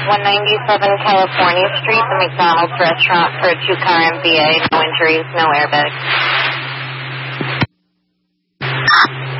197 California Street, the McDonald's restaurant for a 2-car MVA. No injuries, no airbags.